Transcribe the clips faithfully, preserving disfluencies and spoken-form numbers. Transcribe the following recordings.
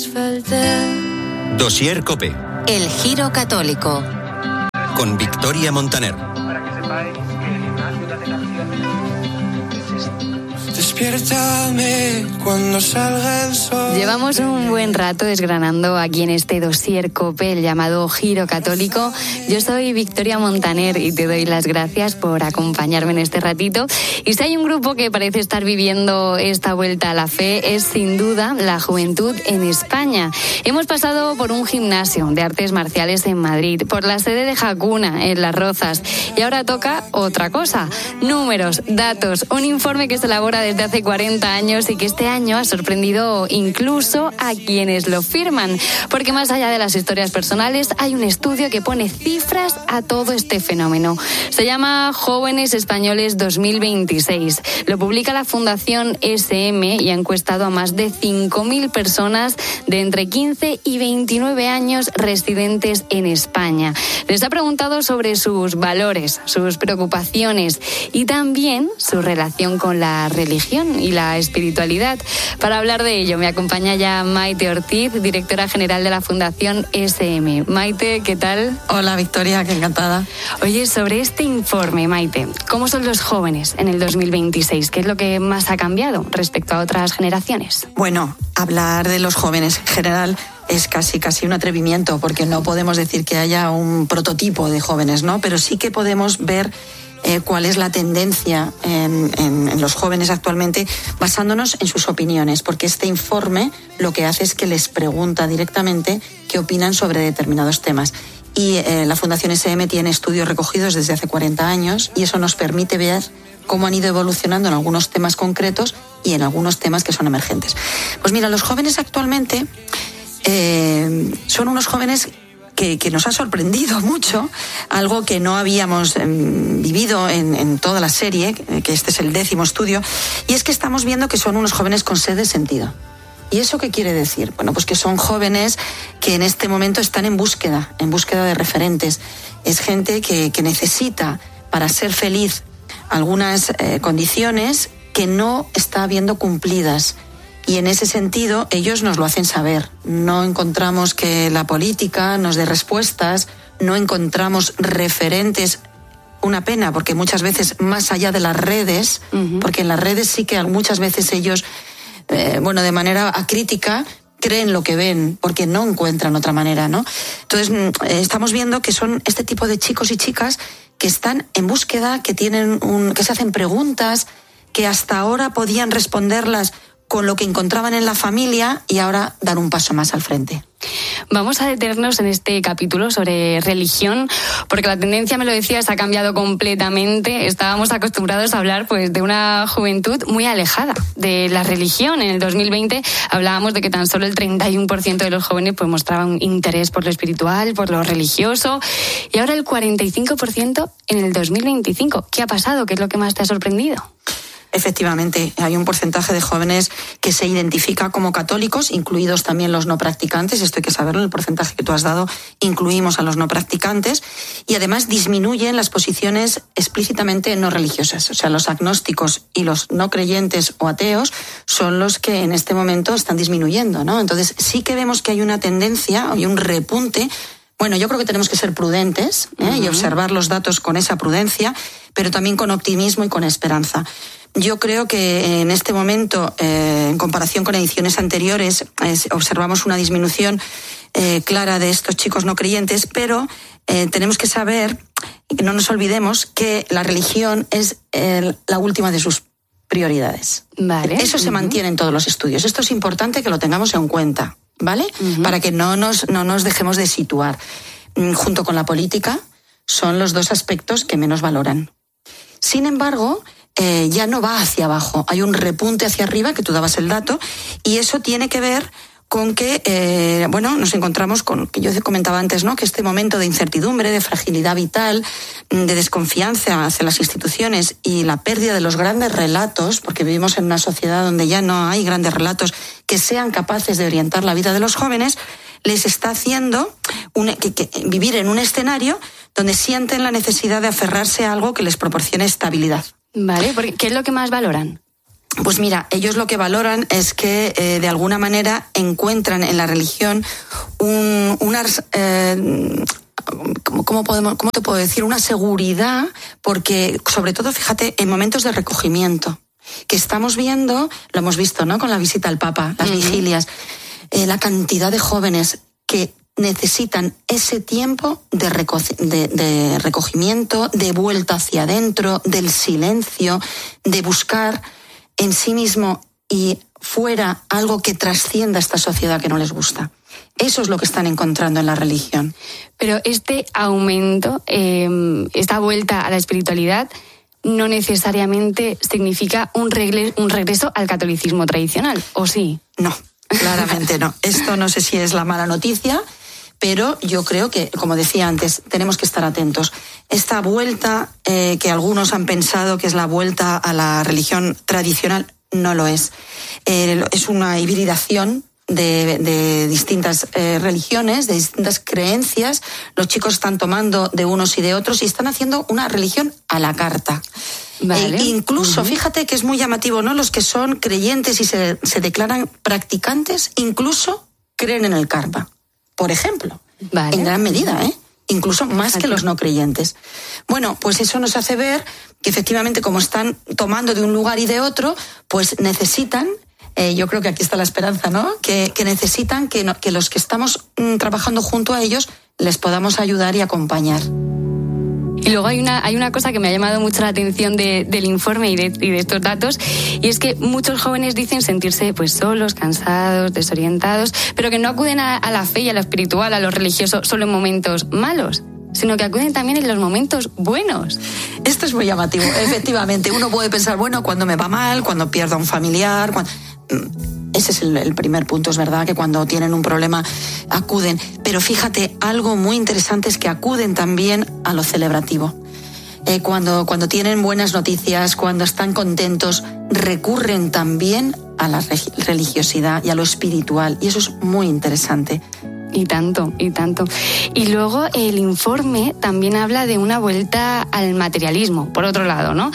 Dossier COPE. El Giro Católico. Con Victoria Montaner. Para que sepáis que el gimnasio de canciones es esto. Despiértame cuando salga el sol. Llevamos un buen rato desgranando aquí en este dossier COPE, el llamado Giro Católico. Yo soy Victoria Montaner y te doy las gracias por acompañarme en este ratito. Y si hay un grupo que parece estar viviendo esta vuelta a la fe, es sin duda la juventud en España. Hemos pasado por un gimnasio de artes marciales en Madrid, por la sede de Hakuna en Las Rozas, y ahora toca otra cosa: números, datos, un informe que se elabora desde hace cuarenta años y que este año ha sorprendido incluso a quienes lo firman, porque más allá de las historias personales hay un estudio que pone cifras a todo este fenómeno. Se llama Jóvenes Españoles dos mil veintiséis. Lo publica la Fundación ese eme y ha encuestado a más de cinco mil personas de entre quince y veintinueve años residentes en España. Les ha preguntado sobre sus valores, sus preocupaciones y también su relación con la religión y la espiritualidad. Para hablar de ello me acompaña ya Maite Ortiz, directora general de la Fundación ese eme. Maite, ¿qué tal? Hola Victoria, qué encantada. Oye, sobre este informe, Maite, ¿cómo son los jóvenes en el dos mil veintiséis? ¿Qué es lo que más ha cambiado respecto a otras generaciones? Bueno, hablar de los jóvenes en general es casi casi un atrevimiento, porque no podemos decir que haya un prototipo de jóvenes, ¿no? Pero sí que podemos ver Eh, cuál es la tendencia en, en, en los jóvenes actualmente, basándonos en sus opiniones, porque este informe lo que hace es que les pregunta directamente qué opinan sobre determinados temas. Y eh, la Fundación ese eme tiene estudios recogidos desde hace cuarenta años y eso nos permite ver cómo han ido evolucionando en algunos temas concretos y en algunos temas que son emergentes. Pues mira, los jóvenes actualmente eh, son unos jóvenes Que, que nos ha sorprendido mucho, algo que no habíamos eh, vivido en, en toda la serie, que este es el décimo estudio, y es que estamos viendo que son unos jóvenes con sed de sentido. ¿Y eso qué quiere decir? Bueno, pues que son jóvenes que en este momento están en búsqueda, en búsqueda de referentes. Es gente que, que necesita, para ser feliz, algunas eh, condiciones que no está viendo cumplidas. Y en ese sentido, ellos nos lo hacen saber. No encontramos que la política nos dé respuestas, no encontramos referentes. Una pena, porque muchas veces, más allá de las redes, uh-huh. porque en las redes sí que muchas veces ellos, eh, bueno, de manera acrítica, creen lo que ven, porque no encuentran otra manera, ¿no? Entonces, eh, estamos viendo que son este tipo de chicos y chicas que están en búsqueda, que tienen un, que se hacen preguntas, que hasta ahora podían responderlas con lo que encontraban en la familia y ahora dar un paso más al frente. Vamos a detenernos en este capítulo sobre religión, porque la tendencia, me lo decías, ha cambiado completamente. Estábamos acostumbrados a hablar pues de una juventud muy alejada de la religión. En el dos mil veinte hablábamos de que tan solo el treinta y uno por ciento de los jóvenes pues mostraban interés por lo espiritual, por lo religioso, y ahora el cuarenta y cinco por ciento en el dos mil veinticinco. ¿Qué ha pasado? ¿Qué es lo que más te ha sorprendido? Efectivamente, hay un porcentaje de jóvenes que se identifica como católicos, incluidos también los no practicantes. Esto hay que saberlo, el porcentaje que tú has dado, incluimos a los no practicantes, y además disminuyen las posiciones explícitamente no religiosas. O sea, los agnósticos y los no creyentes o ateos son los que en este momento están disminuyendo, ¿no? Entonces sí que vemos que hay una tendencia, hay un repunte. Bueno, yo creo que tenemos que ser prudentes ¿eh? uh-huh. y observar los datos con esa prudencia, pero también con optimismo y con esperanza. Yo creo que en este momento, eh, en comparación con ediciones anteriores, eh, observamos una disminución eh, clara de estos chicos no creyentes, pero eh, tenemos que saber, y que no nos olvidemos, que la religión es eh, la última de sus prioridades. Vale. Eso se uh-huh. mantiene en todos los estudios. Esto es importante que lo tengamos en cuenta, ¿vale? Uh-huh. Para que no nos, no nos dejemos de situar. Junto con la política, son los dos aspectos que menos valoran. Sin embargo, Eh, ya no va hacia abajo, hay un repunte hacia arriba, que tú dabas el dato, y eso tiene que ver con que, eh, bueno, nos encontramos con, que yo comentaba antes, ¿no? Que este momento de incertidumbre, de fragilidad vital, de desconfianza hacia las instituciones y la pérdida de los grandes relatos, porque vivimos en una sociedad donde ya no hay grandes relatos que sean capaces de orientar la vida de los jóvenes, les está haciendo un, que, que, vivir en un escenario donde sienten la necesidad de aferrarse a algo que les proporcione estabilidad. Vale, porque ¿qué es lo que más valoran? Pues mira, ellos lo que valoran es que eh, de alguna manera encuentran en la religión un, unas... Eh, ¿Cómo, cómo, podemos, ¿Cómo te puedo decir? Una seguridad, porque sobre todo, fíjate, en momentos de recogimiento, que estamos viendo, lo hemos visto, ¿no? Con la visita al Papa, las uh-huh. vigilias, eh, la cantidad de jóvenes que necesitan ese tiempo de, reco- de, de recogimiento, de vuelta hacia adentro, del silencio, de buscar en sí mismo y fuera algo que trascienda esta sociedad que no les gusta. Eso es lo que están encontrando en la religión. Pero este aumento, eh, esta vuelta a la espiritualidad, no necesariamente significa un, regle, un regreso al catolicismo tradicional, ¿o sí? No, claramente no. Esto no sé si es la mala noticia, pero yo creo que, como decía antes, tenemos que estar atentos. Esta vuelta eh, que algunos han pensado que es la vuelta a la religión tradicional, no lo es. Eh, es una hibridación De, de distintas eh, religiones, de distintas creencias. Los chicos están tomando de unos y de otros y están haciendo una religión a la carta. Vale. Eh, incluso, uh-huh. fíjate que es muy llamativo, ¿no? Los que son creyentes y se, se declaran practicantes, incluso creen en el karma, por ejemplo. Vale. En gran medida, ¿eh? Incluso más que los no creyentes. Bueno, pues eso nos hace ver que efectivamente, como están tomando de un lugar y de otro, pues necesitan... Eh, yo creo que aquí está la esperanza, ¿no? Que, que necesitan que, no, que los que estamos mm, trabajando junto a ellos les podamos ayudar y acompañar. Y luego hay una, hay una cosa que me ha llamado mucho la atención de, del informe y de, y de estos datos, y es que muchos jóvenes dicen sentirse pues solos, cansados, desorientados, pero que no acuden a, a la fe y a lo espiritual, a lo religioso, solo en momentos malos, sino que acuden también en los momentos buenos. Esto es muy llamativo, efectivamente. Uno puede pensar, bueno, cuando me va mal, cuando pierdo a un familiar... Cuando... Ese es el, el primer punto, es verdad que cuando tienen un problema acuden. Pero fíjate, algo muy interesante es que acuden también a lo celebrativo. Eh, cuando, cuando tienen buenas noticias, cuando están contentos, recurren también a la religiosidad y a lo espiritual. Y eso es muy interesante. Y tanto, y tanto. Y luego el informe también habla de una vuelta al materialismo, por otro lado, ¿no?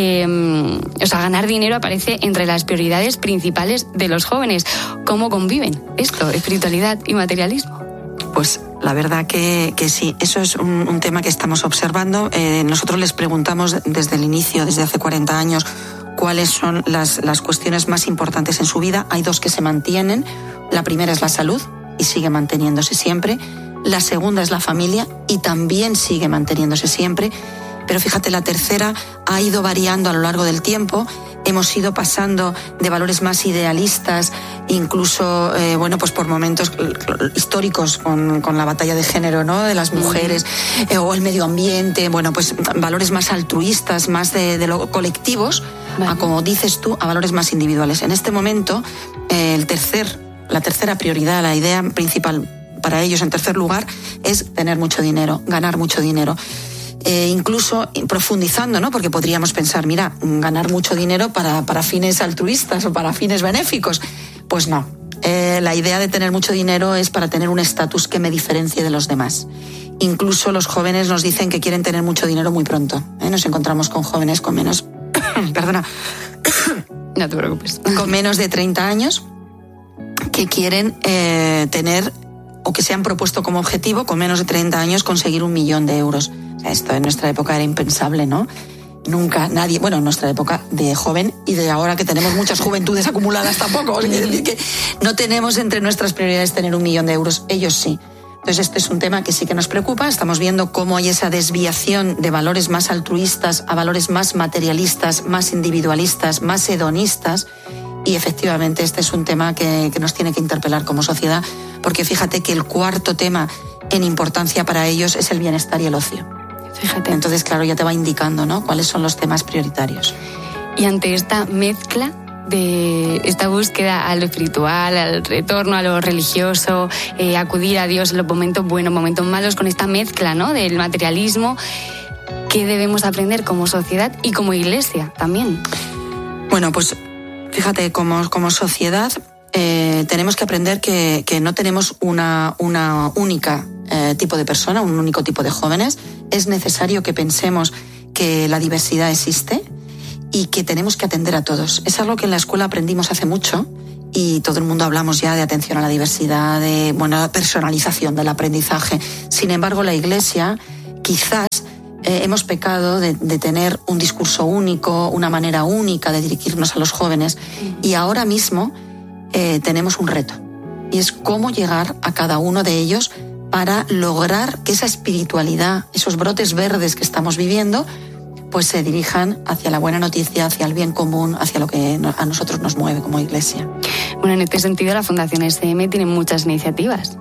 Eh, o sea, ganar dinero aparece entre las prioridades principales de los jóvenes. ¿Cómo conviven esto, espiritualidad y materialismo? Pues la verdad que, que sí, eso es un, un tema que estamos observando. Eh, nosotros les preguntamos desde el inicio, desde hace cuarenta años, cuáles son las, las cuestiones más importantes en su vida. Hay dos que se mantienen. La primera es la salud, y sigue manteniéndose siempre. La segunda es la familia y también sigue manteniéndose siempre. Pero fíjate, la tercera ha ido variando a lo largo del tiempo. Hemos ido pasando de valores más idealistas, incluso, eh, bueno, pues por momentos históricos con, con la batalla de género, ¿no? De las mujeres, eh, o el medio ambiente, bueno, pues valores más altruistas, más de, de lo colectivos, vale. A, como dices tú, a valores más individuales. En este momento, eh, el tercer La tercera prioridad, la idea principal para ellos, en tercer lugar, es tener mucho dinero, ganar mucho dinero. Eh, incluso profundizando, ¿no? Porque podríamos pensar, mira, ganar mucho dinero para, para fines altruistas o para fines benéficos. Pues no. Eh, la idea de tener mucho dinero es para tener un estatus que me diferencie de los demás. Incluso los jóvenes nos dicen que quieren tener mucho dinero muy pronto. ¿eh? Nos encontramos con jóvenes con menos... Perdona. No te preocupes. Con menos de treinta años... que quieren eh, tener o que se han propuesto como objetivo con menos de treinta años conseguir un millón de euros. O sea, esto en nuestra época era impensable, ¿no? Nunca nadie, bueno, en nuestra época de joven y de ahora que tenemos muchas juventudes acumuladas tampoco, es decir, que no tenemos entre nuestras prioridades tener un millón de euros, ellos sí. Entonces este es un tema que sí que nos preocupa, estamos viendo cómo hay esa desviación de valores más altruistas a valores más materialistas, más individualistas, más hedonistas. Y efectivamente este es un tema que, que nos tiene que interpelar como sociedad, porque fíjate que el cuarto tema en importancia para ellos es el bienestar y el ocio. Fíjate. Entonces, claro, ya te va indicando, ¿no?, cuáles son los temas prioritarios. Y ante esta mezcla de esta búsqueda a lo espiritual, al retorno a lo religioso, eh, acudir a Dios en los momentos buenos, momentos malos, con esta mezcla, ¿no?, del materialismo, ¿qué debemos aprender como sociedad y como iglesia también? Bueno, pues fíjate, como, como sociedad eh, tenemos que aprender que, que no tenemos una, una única eh, tipo de persona, un único tipo de jóvenes. Es necesario que pensemos que la diversidad existe y que tenemos que atender a todos. Es algo que en la escuela aprendimos hace mucho y todo el mundo hablamos ya de atención a la diversidad, de bueno, personalización del aprendizaje. Sin embargo, la Iglesia quizás eh, hemos pecado de, de tener un discurso único, una manera única de dirigirnos a los jóvenes, y ahora mismo eh, tenemos un reto, y es cómo llegar a cada uno de ellos para lograr que esa espiritualidad, esos brotes verdes que estamos viviendo, pues se dirijan hacia la buena noticia, hacia el bien común, hacia lo que a nosotros nos mueve como Iglesia. Bueno, en este sentido la Fundación S M tiene muchas iniciativas.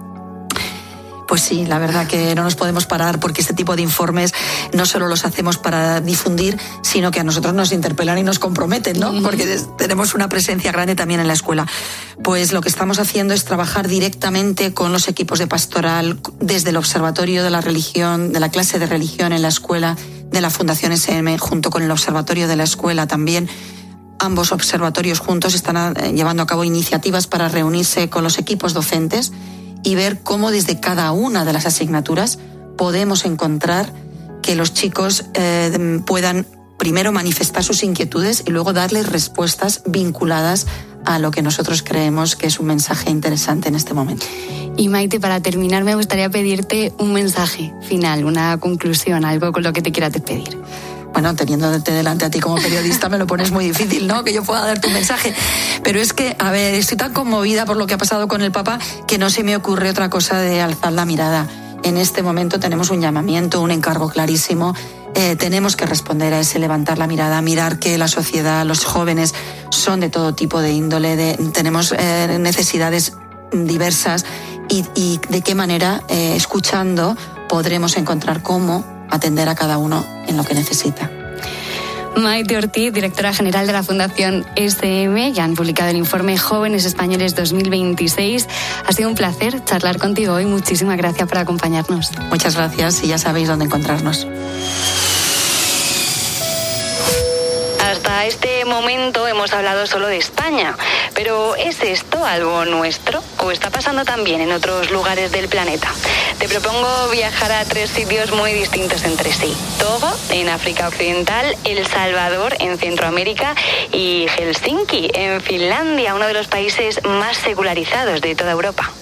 Pues sí, la verdad que no nos podemos parar, porque este tipo de informes no solo los hacemos para difundir, sino que a nosotros nos interpelan y nos comprometen, ¿no? Porque tenemos una presencia grande también en la escuela. Pues lo que estamos haciendo es trabajar directamente con los equipos de pastoral, desde el Observatorio de la Religión, de la clase de religión en la escuela, de la Fundación S M, junto con el Observatorio de la Escuela también. Ambos observatorios juntos están llevando a cabo iniciativas para reunirse con los equipos docentes y ver cómo desde cada una de las asignaturas podemos encontrar que los chicos eh, puedan primero manifestar sus inquietudes y luego darles respuestas vinculadas a lo que nosotros creemos que es un mensaje interesante en este momento. Y Maite, para terminar me gustaría pedirte un mensaje final, una conclusión, algo con lo que te quieras despedir. Bueno, teniéndote delante a ti como periodista me lo pones muy difícil, ¿no? Que yo pueda darte un mensaje. Pero es que, a ver, estoy tan conmovida por lo que ha pasado con el Papa que no se me ocurre otra cosa de alzar la mirada. En este momento tenemos un llamamiento, un encargo clarísimo. Eh, tenemos que responder a ese levantar la mirada, mirar que la sociedad, los jóvenes son de todo tipo de índole, de, tenemos eh, necesidades diversas y, y de qué manera, eh, escuchando, podremos encontrar cómo atender a cada uno en lo que necesita. Maite Ortiz, directora general de la Fundación S M, ya han publicado el informe Jóvenes Españoles dos mil veintiséis. Ha sido un placer charlar contigo hoy. Muchísimas gracias por acompañarnos. Muchas gracias y ya sabéis dónde encontrarnos. Hasta este momento hemos hablado solo de España, pero ¿es esto algo nuestro o está pasando también en otros lugares del planeta? Te propongo viajar a tres sitios muy distintos entre sí. Togo, en África Occidental, El Salvador, en Centroamérica, y Helsinki, en Finlandia, uno de los países más secularizados de toda Europa.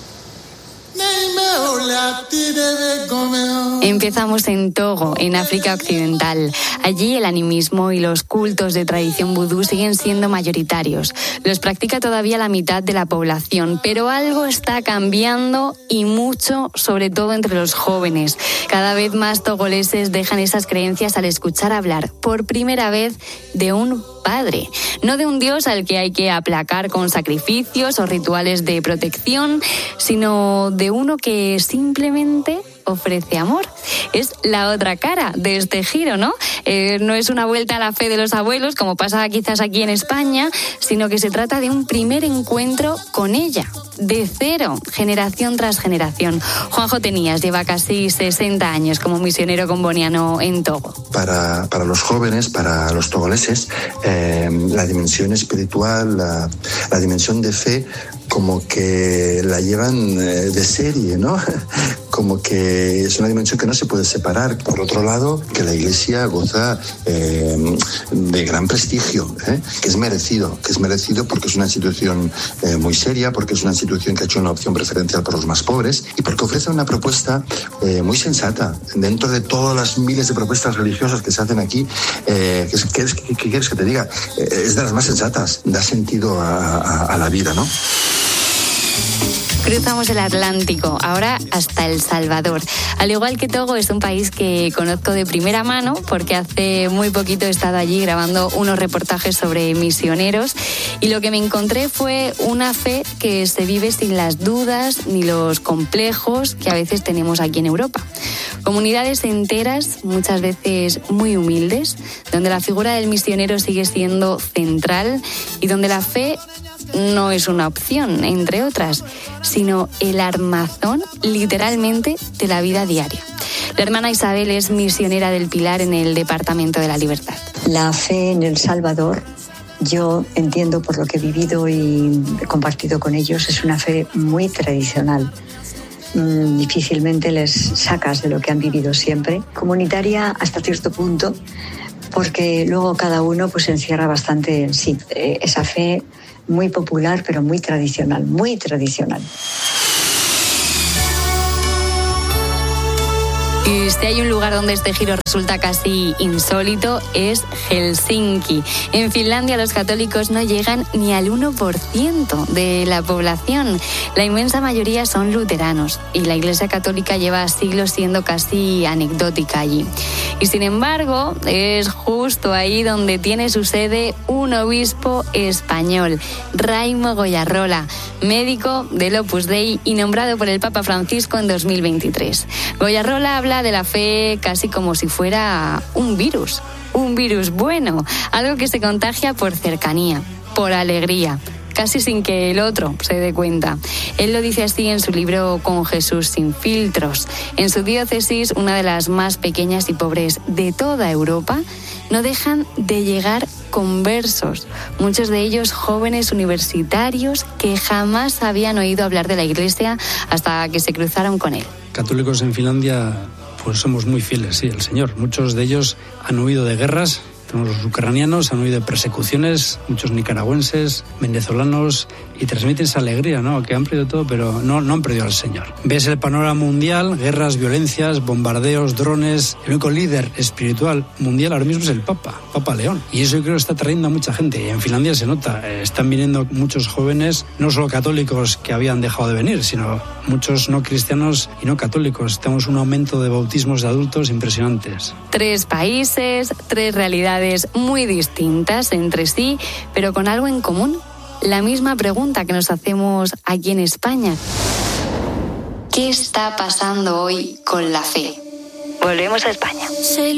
Empezamos en Togo, en África Occidental. Allí el animismo y los cultos de tradición vudú siguen siendo mayoritarios. Los practica todavía la mitad de la población, pero algo está cambiando y mucho, sobre todo entre los jóvenes. Cada vez más togoleses dejan esas creencias al escuchar hablar por primera vez de un padre, no de un dios al que hay que aplacar con sacrificios o rituales de protección, sino de uno que simplemente ofrece amor. Es la otra cara de este giro, ¿no? Eh, no es una vuelta a la fe de los abuelos, como pasa quizás aquí en España, sino que se trata de un primer encuentro con ella, de cero, generación tras generación. Juanjo Tenías lleva casi sesenta años como misionero comboniano en Togo. Para, para los jóvenes, para los togoleses, eh, la dimensión espiritual, la, la dimensión de fe, como que la llevan eh, de serie, ¿no? Como que es una dimensión que no se puede separar. Por otro lado, que la Iglesia goza eh, de gran prestigio, ¿eh? que es merecido, que es merecido porque es una institución eh, muy seria, porque es una institución que ha hecho una opción preferencial por los más pobres y porque ofrece una propuesta eh, muy sensata dentro de todas las miles de propuestas religiosas que se hacen aquí. Eh, ¿qué, qué, qué quieres que te diga? Eh, es de las más sensatas, da sentido a, a, a la vida, ¿no? Cruzamos el Atlántico, ahora hasta El Salvador. Al igual que Togo, es un país que conozco de primera mano porque hace muy poquito he estado allí grabando unos reportajes sobre misioneros y lo que me encontré fue una fe que se vive sin las dudas ni los complejos que a veces tenemos aquí en Europa. Comunidades enteras, muchas veces muy humildes, donde la figura del misionero sigue siendo central y donde la fe no es una opción, entre otras, sino el armazón, literalmente, de la vida diaria. La hermana Isabel es misionera del Pilar en el Departamento de la Libertad. La fe en El Salvador, yo entiendo por lo que he vivido y he compartido con ellos, es una fe muy tradicional. Mm, difícilmente les sacas de lo que han vivido siempre. Comunitaria hasta cierto punto, porque luego cada uno pues encierra bastante en sí. Eh, esa fe muy popular, pero muy tradicional, muy tradicional. Y si hay un lugar donde este giro resulta casi insólito, es Helsinki. En Finlandia los católicos no llegan ni al uno por ciento de la población. La inmensa mayoría son luteranos y la Iglesia Católica lleva siglos siendo casi anecdótica allí. Y sin embargo, es justo ahí donde tiene su sede un obispo español, Raimo Goyarrola, médico del Opus Dei y nombrado por el Papa Francisco en dos mil veintitrés. Goyarrola habla de la fe casi como si fuera un virus, un virus bueno, algo que se contagia por cercanía, por alegría, casi sin que el otro se dé cuenta. Él lo dice así en su libro Con Jesús sin filtros. En su diócesis, una de las más pequeñas y pobres de toda Europa, no dejan de llegar conversos, muchos de ellos jóvenes universitarios que jamás habían oído hablar de la Iglesia hasta que se cruzaron con él. Católicos en Finlandia, pues somos muy fieles, sí, al Señor. Muchos de ellos han huido de guerras. Los ucranianos han huido de persecuciones, muchos nicaragüenses, venezolanos, y transmiten esa alegría, ¿no? Que han perdido todo, pero no, no han perdido al Señor. Ves el panorama mundial, guerras, violencias, bombardeos, drones. El único líder espiritual mundial ahora mismo es el Papa, Papa León. Y eso yo creo que está trayendo a mucha gente. Y en Finlandia se nota, están viniendo muchos jóvenes, no solo católicos que habían dejado de venir, sino muchos no cristianos y no católicos. Tenemos un aumento de bautismos de adultos impresionantes. Tres países, tres realidades muy distintas entre sí, pero con algo en común. La misma pregunta que nos hacemos aquí en España. ¿Qué está pasando hoy con la fe? Volvemos a España. Sei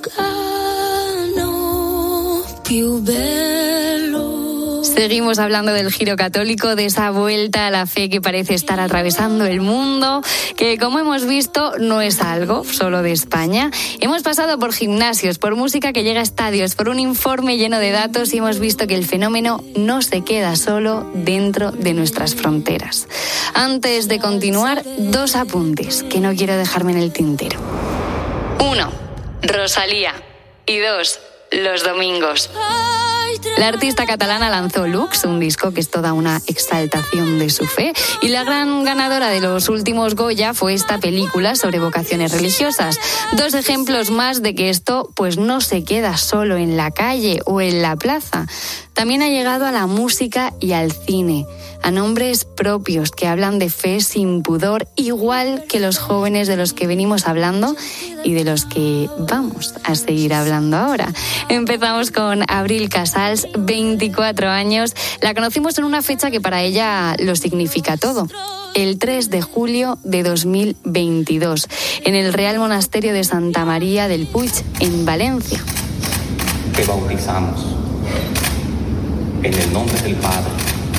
l'uragano più bello. Seguimos hablando del giro católico, de esa vuelta a la fe que parece estar atravesando el mundo, que como hemos visto no es algo solo de España. Hemos pasado por gimnasios, por música que llega a estadios, por un informe lleno de datos y hemos visto que el fenómeno no se queda solo dentro de nuestras fronteras. Antes de continuar, dos apuntes que no quiero dejarme en el tintero. Uno, Rosalía. Y dos, los domingos. La artista catalana lanzó Lux, un disco que es toda una exaltación de su fe, y la gran ganadora de los últimos Goya fue esta película sobre vocaciones religiosas. Dos ejemplos más de que esto pues no se queda solo en la calle o en la plaza. También ha llegado a la música y al cine, a nombres propios que hablan de fe sin pudor, igual que los jóvenes de los que venimos hablando y de los que vamos a seguir hablando ahora. Empezamos con Abril Casals, veinticuatro años. La conocimos en una fecha que para ella lo significa todo. El tres de julio de dos mil veintidós, en el Real Monasterio de Santa María del Puig, en Valencia. Te bautizamos en el nombre del Padre.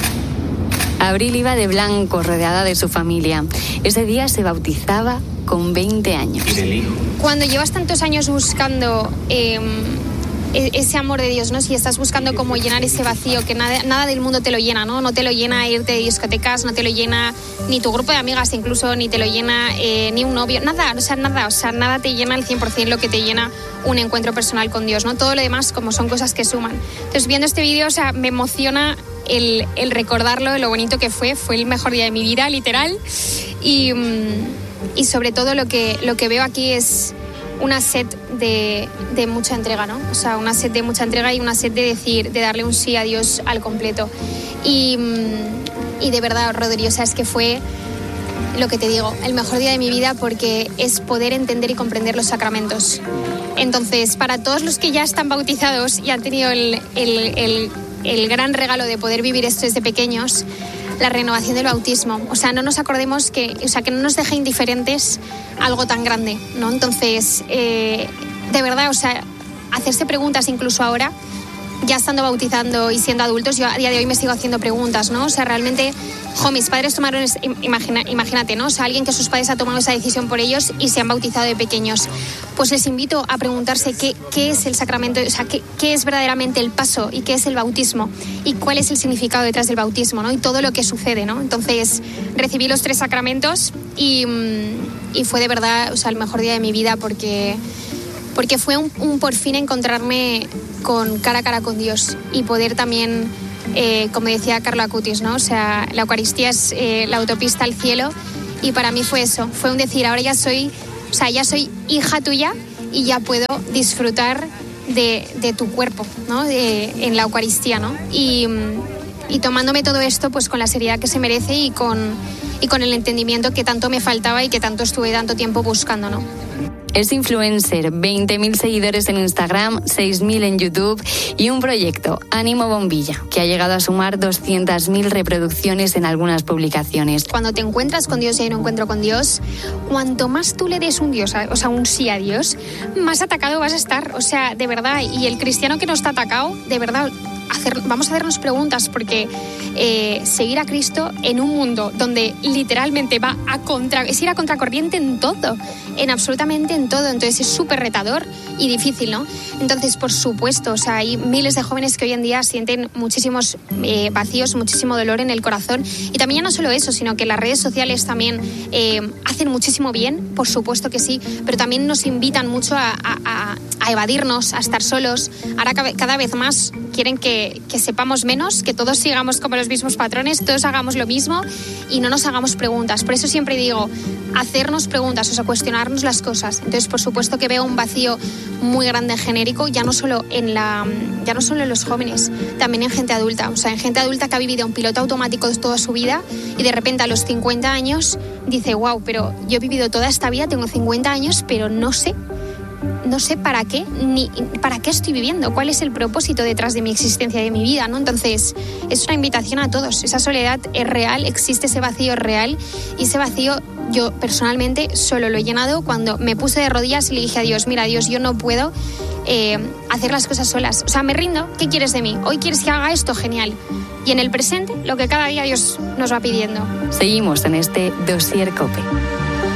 Abril iba de blanco, rodeada de su familia. Ese día se bautizaba con veinte años. Y del Hijo. Cuando llevas tantos años buscando eh, ese amor de Dios, ¿no? Si estás buscando cómo llenar ese vacío, que nada, nada del mundo te lo llena, ¿no? No te lo llena irte de discotecas, no te lo llena ni tu grupo de amigas incluso, ni te lo llena eh, ni un novio, nada, o sea, nada, o sea, nada te llena al cien por ciento lo que te llena un encuentro personal con Dios, ¿no? Todo lo demás como son cosas que suman. Entonces, viendo este vídeo, o sea, me emociona el, el recordarlo, lo bonito que fue, fue el mejor día de mi vida, literal, y, y sobre todo lo que, lo que veo aquí es una sed de, de mucha entrega, ¿no? O sea, una sed de mucha entrega y una sed de decir, de darle un sí a Dios al completo. Y, y de verdad, Rodri, o sea, es que fue lo que te digo, el mejor día de mi vida porque es poder entender y comprender los sacramentos. Entonces, para todos los que ya están bautizados y han tenido el, el, el, el gran regalo de poder vivir esto desde pequeños, la renovación del bautismo. O sea, no nos acordemos que, o sea, que no nos deje indiferentes algo tan grande, ¿no? Entonces, eh, de verdad, o sea, hacerse preguntas incluso ahora, ya estando bautizando y siendo adultos, yo a día de hoy me sigo haciendo preguntas, ¿no? O sea, realmente, jo, mis padres tomaron, imagina, imagínate, ¿no? O sea, alguien que sus padres ha tomado esa decisión por ellos y se han bautizado de pequeños. Pues les invito a preguntarse qué, qué es el sacramento, o sea, qué, qué es verdaderamente el paso y qué es el bautismo y cuál es el significado detrás del bautismo, ¿no? Y todo lo que sucede, ¿no? Entonces, recibí los tres sacramentos y, y fue de verdad, o sea, el mejor día de mi vida porque porque fue un, un por fin encontrarme con cara a cara con Dios y poder también, eh, como decía Carlo Acutis, ¿no? O sea, la Eucaristía es eh, la autopista al cielo, y para mí fue eso, fue un decir, ahora ya soy, o sea, ya soy hija tuya y ya puedo disfrutar de, de tu cuerpo, ¿no? De, en la Eucaristía, ¿no? Y, y tomándome todo esto pues con la seriedad que se merece y con, y con el entendimiento que tanto me faltaba y que tanto estuve tanto tiempo buscando, ¿no? Es influencer, veinte mil seguidores en Instagram, seis mil en YouTube y un proyecto, Ánimo Bombilla, que ha llegado a sumar doscientas mil reproducciones en algunas publicaciones. Cuando te encuentras con Dios y hay un encuentro con Dios, cuanto más tú le des un Dios, o sea, un sí a Dios, más atacado vas a estar. O sea, de verdad, y el cristiano que no está atacado, de verdad, hacer, vamos a hacernos preguntas, porque eh, seguir a Cristo en un mundo donde literalmente va a contra, es ir a contracorriente en todo, en absolutamente en todo, entonces es súper retador y difícil, ¿no? Entonces, por supuesto, o sea, hay miles de jóvenes que hoy en día sienten muchísimos eh, vacíos, muchísimo dolor en el corazón, y también ya no solo eso, sino que las redes sociales también eh, hacen muchísimo bien, por supuesto que sí, pero también nos invitan mucho a, a, a evadirnos, a estar solos. Ahora cada vez más quieren que, que sepamos menos, que todos sigamos como los mismos patrones, todos hagamos lo mismo y no nos hagamos preguntas. Por eso siempre digo, hacernos preguntas, o sea, cuestionarnos las cosas. Entonces, por supuesto que veo un vacío muy grande genérico, ya no solo en la, ya no solo en los jóvenes, también en gente adulta. O sea, en gente adulta que ha vivido un piloto automático de toda su vida y de repente a los cincuenta años dice, wow, pero yo he vivido toda esta vida, tengo cincuenta años, pero no sé no sé para qué, ni para qué estoy viviendo, cuál es el propósito detrás de mi existencia, de mi vida, ¿no? Entonces, es una invitación a todos. Esa soledad es real, existe ese vacío real, y ese vacío yo personalmente solo lo he llenado cuando me puse de rodillas y le dije a Dios, mira, Dios, yo no puedo eh, hacer las cosas solas. O sea, me rindo, ¿qué quieres de mí? Hoy quieres que haga esto, genial. Y en el presente, lo que cada día Dios nos va pidiendo. Seguimos en este Dossier COPE.